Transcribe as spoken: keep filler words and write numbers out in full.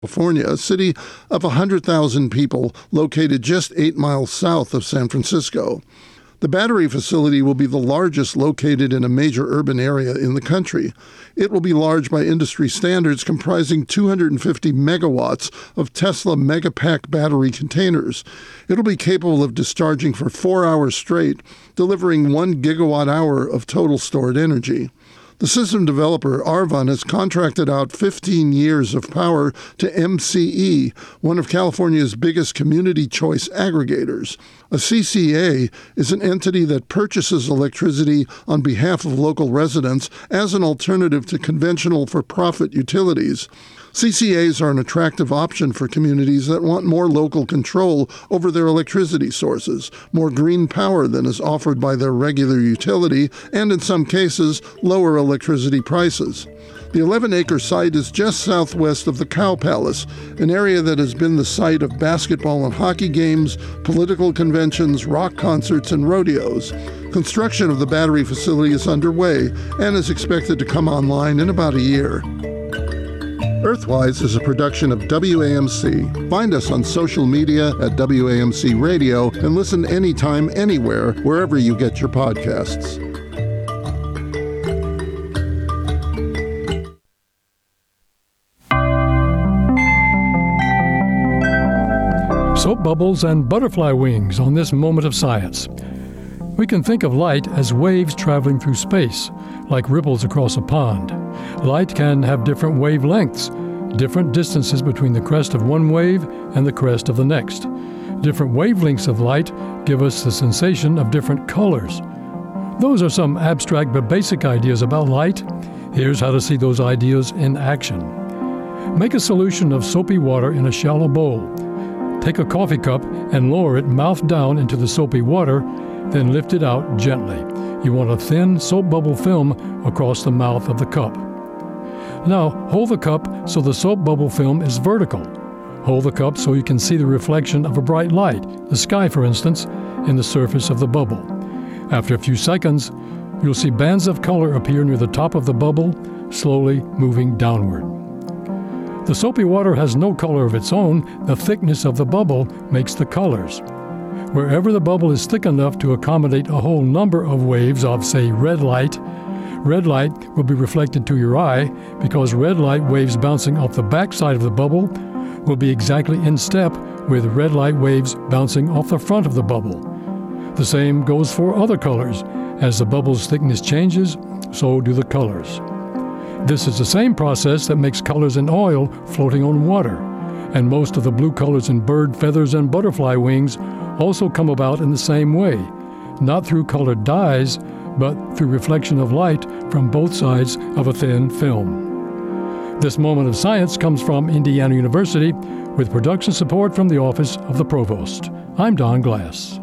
California, a city of one hundred thousand people located just eight miles south of San Francisco. The battery facility will be the largest located in a major urban area in the country. It will be large by industry standards, comprising two hundred fifty megawatts of Tesla Megapack battery containers. It'll be capable of discharging for four hours straight, delivering one gigawatt hour of total stored energy. The system developer, Arvon, has contracted out fifteen years of power to M C E, one of California's biggest community choice aggregators. A C C A is an entity that purchases electricity on behalf of local residents as an alternative to conventional for-profit utilities. C C As are an attractive option for communities that want more local control over their electricity sources, more green power than is offered by their regular utility, and in some cases, lower electricity prices. The eleven-acre site is just southwest of the Cow Palace, an area that has been the site of basketball and hockey games, political conventions, rock concerts, and rodeos. Construction of the battery facility is underway and is expected to come online in about a year. Earthwise is a production of W A M C. Find us on social media at W A M C Radio and listen anytime, anywhere, wherever you get your podcasts. Soap bubbles and butterfly wings on this moment of science. We can think of light as waves traveling through space, like ripples across a pond. Light can have different wavelengths, different distances between the crest of one wave and the crest of the next. Different wavelengths of light give us the sensation of different colors. Those are some abstract but basic ideas about light. Here's how to see those ideas in action. Make a solution of soapy water in a shallow bowl. Take a coffee cup and lower it mouth down into the soapy water, then lift it out gently. You want a thin soap bubble film across the mouth of the cup. Now, hold the cup so the soap bubble film is vertical. Hold the cup so you can see the reflection of a bright light, the sky for instance, in the surface of the bubble. After a few seconds, you'll see bands of color appear near the top of the bubble, slowly moving downward. The soapy water has no color of its own. The thickness of the bubble makes the colors. Wherever the bubble is thick enough to accommodate a whole number of waves of, say, red light, red light will be reflected to your eye because red light waves bouncing off the back side of the bubble will be exactly in step with red light waves bouncing off the front of the bubble. The same goes for other colors. As the bubble's thickness changes, so do the colors. This is the same process that makes colors in oil floating on water, and most of the blue colors in bird feathers and butterfly wings also come about in the same way, not through colored dyes, but through reflection of light from both sides of a thin film. This moment of science comes from Indiana University with production support from the Office of the Provost. I'm Don Glass.